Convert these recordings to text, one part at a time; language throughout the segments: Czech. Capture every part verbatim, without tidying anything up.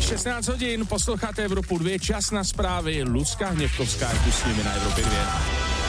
šestnáct hodin, posloucháte Evropu dva, čas na zprávy. Lucka Hněvkovská je tu s nimi na Evropě dva.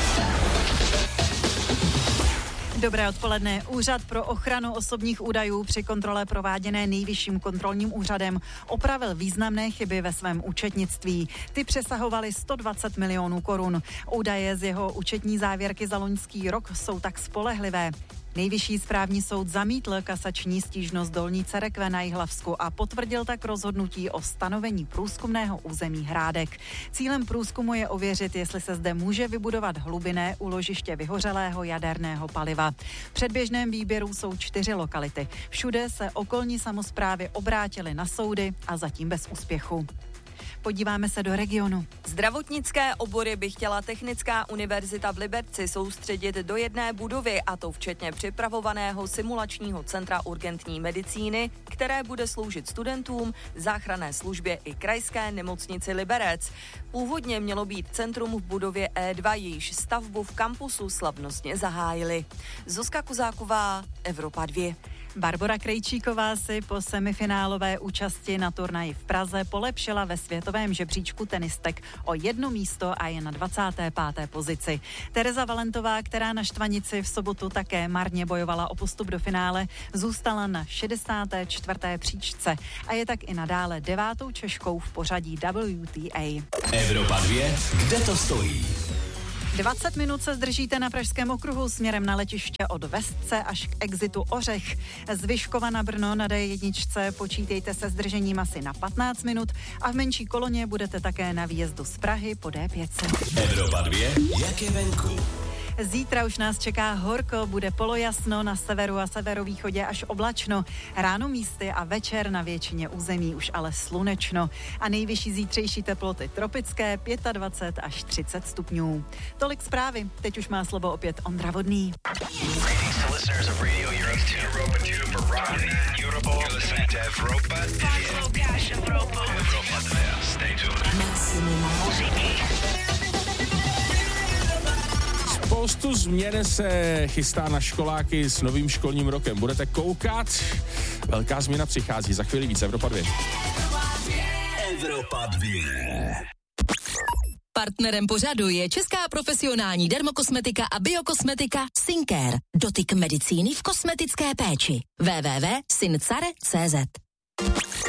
Dobré odpoledne. Úřad pro ochranu osobních údajů při kontrole prováděné Nejvyšším kontrolním úřadem opravil významné chyby ve svém účetnictví. Ty přesahovaly sto dvacet milionů korun. Údaje z jeho účetní závěrky za loňský rok jsou tak spolehlivé. Nejvyšší správní soud zamítl kasační stížnost Dolní Cerekve na Jihlavsku a potvrdil tak rozhodnutí o stanovení průzkumného území Hrádek. Cílem průzkumu je ověřit, jestli se zde může vybudovat hlubinné úložiště vyhořelého jaderného paliva. V předběžném výběru jsou čtyři lokality. Všude se okolní samosprávy obrátily na soudy a zatím bez úspěchu. Podíváme se do regionu. Zdravotnické obory by chtěla Technická univerzita v Liberci soustředit do jedné budovy, a to včetně připravovaného simulačního centra urgentní medicíny, které bude sloužit studentům, záchranné službě i krajské nemocnici Liberec. Původně mělo být centrum v budově E dva, jejíž stavbu v kampusu slavnostně zahájili. Zuzka Kuzáková, Evropa dva. Barbora Krejčíková si po semifinálové účasti na turnaji v Praze polepšila ve světovém žebříčku tenistek o jedno místo a je na dvacáté páté pozici. Tereza Valentová, která na Štvanici v sobotu také marně bojovala o postup do finále, zůstala na šedesáté čtvrté příčce a je tak i nadále devátou Češkou v pořadí W T A. Evropa dva, kde to stojí? dvacet minut se zdržíte na Pražském okruhu směrem na letiště od Vestce až k exitu Ořech. Z Vyškova na Brno na D jedna počítejte se zdržením asi na patnáct minut a v menší koloně budete také na výjezdu z Prahy po D pět set. Evropa dva, jak je venku? Zítra už nás čeká horko, bude polojasno, na severu a severovýchodě až oblačno. Ráno místy a večer na většině území už ale slunečno. A nejvyšší zítřejší teploty tropické dvacet pět až třicet stupňů. Tolik zprávy, teď už má slovo opět Ondra Vodný. Spoustu změn se chystá na školáky s novým školním rokem. Budete koukat? Velká změna přichází. Za chvíli víc. Evropa dva. Evropa dva. Partnerem pořadu je česká profesionální dermokosmetika a biokosmetika Syncare. Dotyk medicíny v kosmetické péči. w w w tečka syncare tečka c z